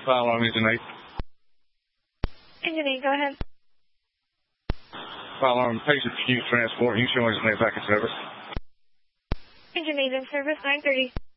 Fire alarm, Engine 8. Engine 8, go ahead. Fire alarm, patient Q transport. You show Engine 8 back in service. Engine 8 in service, 930.